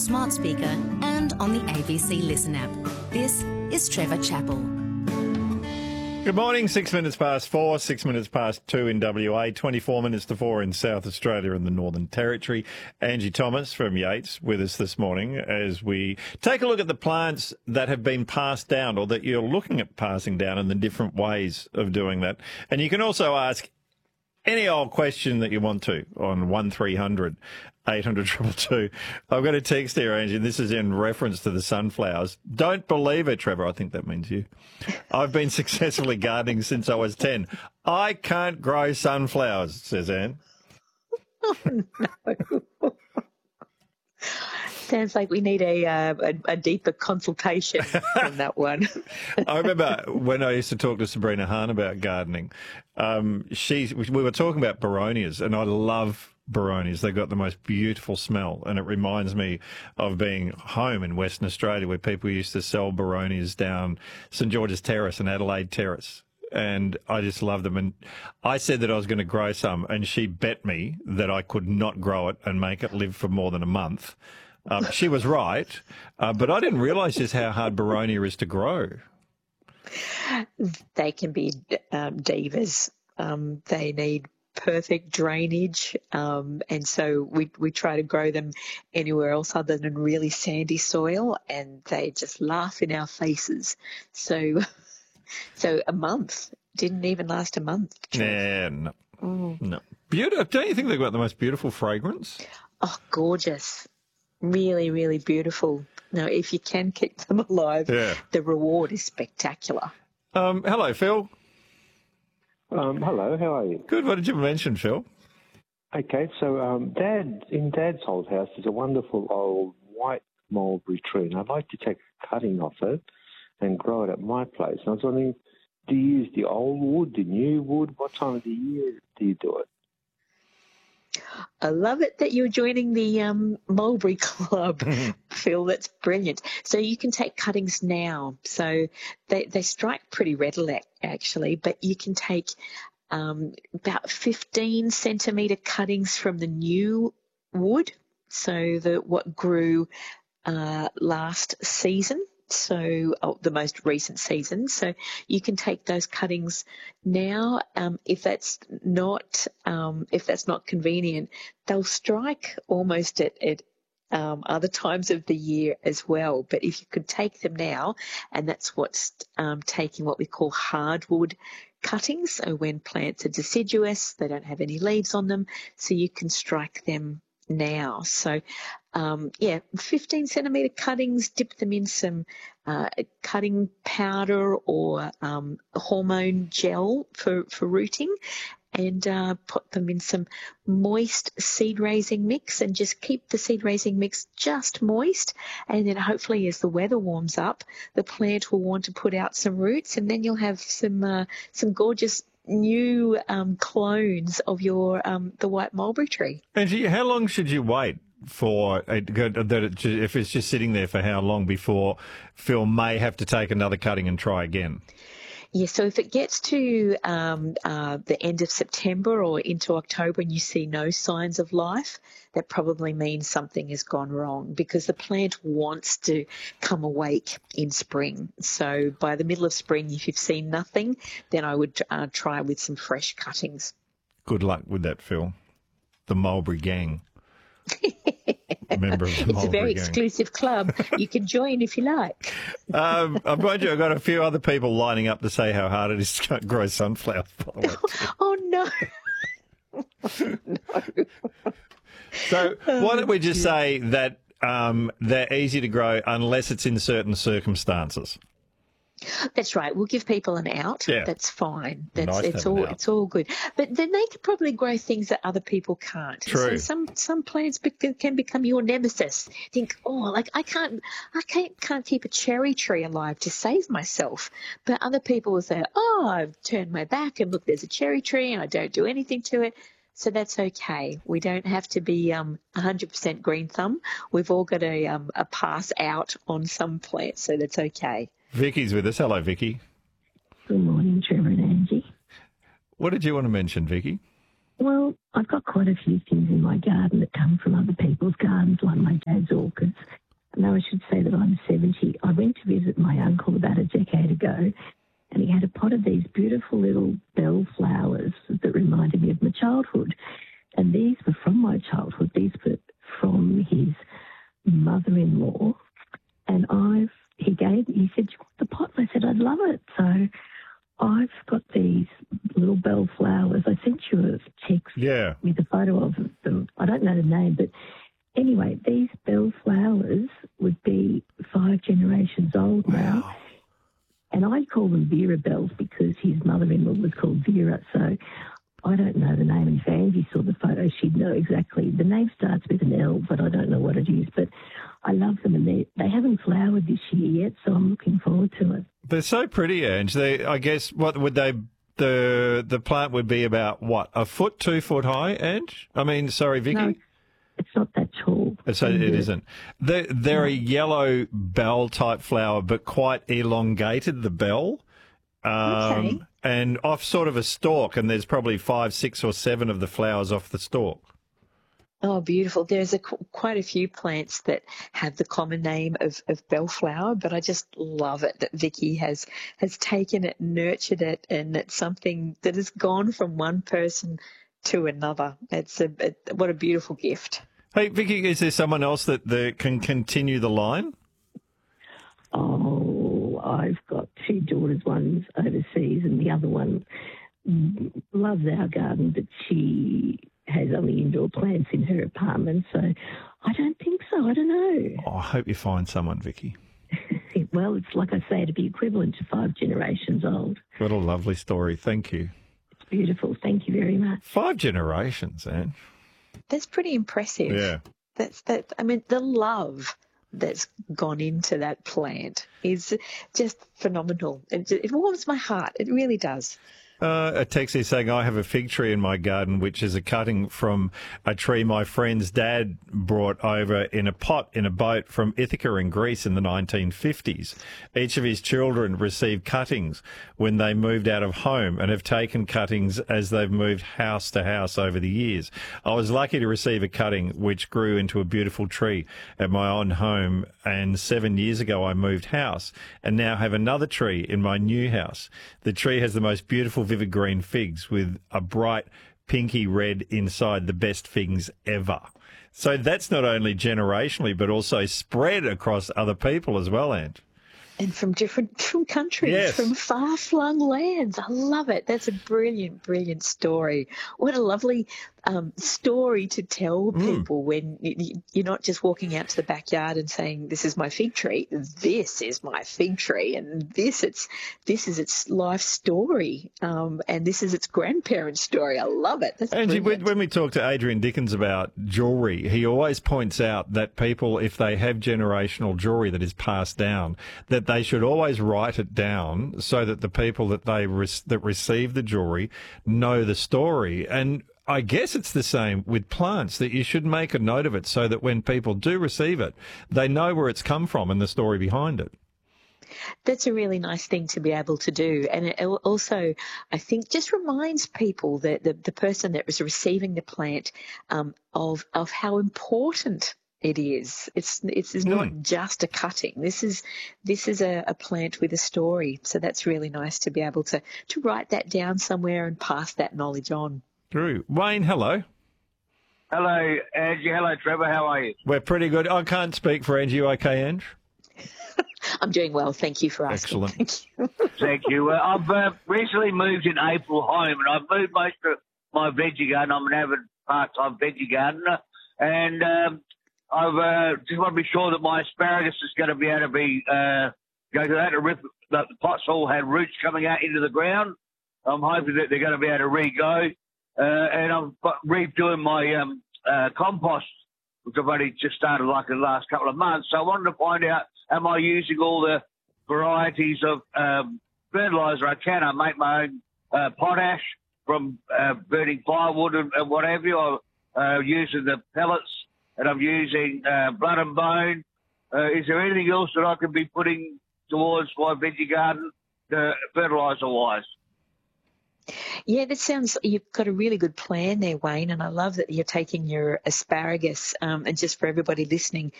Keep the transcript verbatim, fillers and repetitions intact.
smart speaker and on the A B C Listen app. This is Trevor Chappell. Good morning, six minutes past four, six minutes past two in W A, twenty-four minutes to four in South Australia and the Northern Territory. Angie Thomas from Yates with us this morning as we take a look at the plants that have been passed down or that you're looking at passing down and the different ways of doing that. And you can also ask any old question that you want to on one three hundred eight hundred two two two. I've got a text here, Angie, and this is in reference to the sunflowers. Don't believe it, Trevor. I think that means you. I've been successfully gardening since I was ten. I can't grow sunflowers, says Anne. Oh, no. Sounds like we need a, uh, a a deeper consultation on that one. I remember when I used to talk to Sabrina Hahn about gardening, um, she we were talking about Boronias, and I love Boronias. They've got the most beautiful smell, and it reminds me of being home in Western Australia where people used to sell Boronias down St George's Terrace and Adelaide Terrace. And I just love them. And I said that I was going to grow some, and she bet me that I could not grow it and make it live for more than a month. Um, she was right, uh, but I didn't realise just how hard Boronia is to grow. They can be um, divas. Um, they need perfect drainage, um, and so we we try to grow them anywhere else other than really sandy soil, and they just laugh in our faces. So, so a month didn't even last a month. Yeah, no, mm. no. Beautiful. Don't you think they've got the most beautiful fragrance? Oh, gorgeous. Really, really beautiful. Now, if you can keep them alive, yeah. the reward is spectacular. Um, hello, Phil. Um, hello, how are you? Good. What did you mention, Phil? Okay, so um, Dad, in Dad's old house, there's a wonderful old white mulberry tree, and I'd like to take a cutting off it and grow it at my place. And I was wondering, do you use the old wood, the new wood? What time of the year do you do it? I love it that you're joining the um, Mulberry Club, Phil. That's brilliant. So you can take cuttings now. So they, they strike pretty readily, actually, but you can take um, about fifteen centimetre cuttings from the new wood, so the what grew uh, last season. So oh, the most recent season. So you can take those cuttings now. Um, if that's not um, if that's not convenient, they'll strike almost at, at um, other times of the year as well. But if you could take them now, and that's what's um, taking what we call hardwood cuttings. So when plants are deciduous, they don't have any leaves on them, so you can strike them now. So um, yeah, fifteen centimetre cuttings, dip them in some uh, cutting powder or um, hormone gel for, for rooting, and uh, put them in some moist seed raising mix, and just keep the seed raising mix just moist. And then hopefully as the weather warms up, the plant will want to put out some roots, and then you'll have some uh, some gorgeous new um, clones of your um, the white mulberry tree. Angie, how long should you wait for it, that it, if it's just sitting there for how long before Phil may have to take another cutting and try again? Yeah, so if it gets to um, uh, the end of September or into October and you see no signs of life, that probably means something has gone wrong, because the plant wants to come awake in spring. So by the middle of spring, if you've seen nothing, then I would uh, try with some fresh cuttings. Good luck with that, Phil. The Mulberry Gang. Member of the It's a very gang. exclusive club. You can join if you like. um, I'm glad you. I've got a few other people lining up to say how hard it is to grow sunflowers, by the way. Oh, no. No. So why don't we just say that um, they're easy to grow unless it's in certain circumstances? That's right. We'll give people an out. Yeah. That's fine. That's Nice to it's have an all out. it's all good. But then they could probably grow things that other people can't. True. So some some plants bec- can become your nemesis. Think, oh, like I can't I can't can't keep a cherry tree alive to save myself. But other people will say, oh, I've turned my back and look, there's a cherry tree and I don't do anything to it. So that's okay. We don't have to be um, one hundred percent green thumb. We've all got a um, a pass out on some plants, so that's okay. Vicky's with us. Hello, Vicky. Good morning, Trevor and Angie. What did you want to mention, Vicky? Well, I've got quite a few things in my garden that come from other people's gardens, like my dad's orchids. Now, I should say that I'm seventy. I went to visit my uncle about a decade ago, and he had a pot of these beautiful little bell flowers that reminded me of my childhood. And these were from my childhood. These were from his mother-in-law. And I've, he gave, he said, "Do you want the pot?" And I said, "I'd love it." So I've got these little bell flowers. I sent you a text Yeah. with a photo of them. I don't know the name, but anyway, these bell flowers would be five generations old now. Wow. And I call them Vera bells because his mother-in-law was called Vera. So I don't know the name. And if Angie saw the photo, she'd know exactly. The name starts with an L, but I don't know what it is. But I love them, and they they haven't flowered this year yet, so I'm looking forward to it. They're so pretty, Ange. They, I guess, what would they, the the plant would be about, what, a foot, two foot high, Ange? I mean, sorry, Vicky? No, it's not that tall. So it isn't. They're, they're a yellow bell-type flower, but quite elongated, the bell. Um, Okay. And off sort of a stalk, and there's probably five, six or seven of the flowers off the stalk. Oh, beautiful. There's a, quite a few plants that have the common name of, of bellflower, but I just love it that Vicky has, has taken it, nurtured it, and it's something that has gone from one person to another. It's a, it, what a beautiful gift. Hey, Vicky, is there someone else that, that can continue the line? Oh, I've got two daughters. One's overseas and the other one loves our garden, but she has only indoor plants in her apartment. So I don't think so. I don't know. Oh, I hope you find someone, Vicky. Well, it's like I say, to be equivalent to five generations old. What a lovely story. Thank you. It's beautiful. Thank you very much. Five generations, Anne. That's pretty impressive. Yeah. That's that. I mean, the love that's gone into that plant is just phenomenal. It, it warms my heart. It really does. Uh, a text is saying, I have a fig tree in my garden, which is a cutting from a tree my friend's dad brought over in a pot in a boat from Ithaca in Greece in the nineteen fifties. Each of his children received cuttings when they moved out of home and have taken cuttings as they've moved house to house over the years. I was lucky to receive a cutting which grew into a beautiful tree at my own home, and seven years ago I moved house and now have another tree in my new house. The tree has the most beautiful vivid green figs with a bright pinky red inside, the best figs ever. So that's not only generationally, but also spread across other people as well, Ant. And from different from countries, Yes. from far-flung lands. I love it. That's a brilliant, brilliant story. What a lovely um, story to tell people when y- y- you're not just walking out to the backyard and saying, "This is my fig tree. This is my fig tree," and this it's this is its life story, um, and this is its grandparents' story. I love it. That's Angie, brilliant. when when we talk to Adrian Dickens about jewellery, he always points out that people, if they have generational jewellery that is passed down, that they should always write it down so that the people that they re- that receive the jewellery know the story. And I guess it's the same with plants, that you should make a note of it so that when people do receive it, they know where it's come from and the story behind it. That's a really nice thing to be able to do. And it al- also, I think, just reminds people that the, the person that was receiving the plant um, of, of how important it is. It's it's, it's not Mm. just a cutting. This is this is a, a plant with a story. So that's really nice to be able to, to write that down somewhere and pass that knowledge on. True. Wayne, hello. Hello, Angie. Hello, Trevor. How are you? We're pretty good. I can't speak for Angie. You okay, Ange? I'm doing well. Thank you for asking. Excellent. Thank you. Thank you. Uh, I've uh, recently moved in April home, and I've moved most of my veggie garden. I'm an avid part-time veggie gardener, and um, I've uh, just want to be sure that my asparagus is going to be able to be uh, go to that. To rip, the the pots all had roots coming out into the ground. I'm hoping that they're going to be able to re-go, uh, and I'm redoing my um, uh, compost, which I've only just started like in the last couple of months. So I wanted to find out, am I using all the varieties of um, fertiliser I can? I make my own uh, potash from uh, burning firewood and, and what have you. I'm uh, using the pellets, and I'm using uh, blood and bone. Uh, is there anything else that I can be putting towards my veggie garden, uh, fertiliser-wise? Yeah, that sounds, you've got a really good plan there, Wayne, and I love that you're taking your asparagus. Um, and just for everybody listening,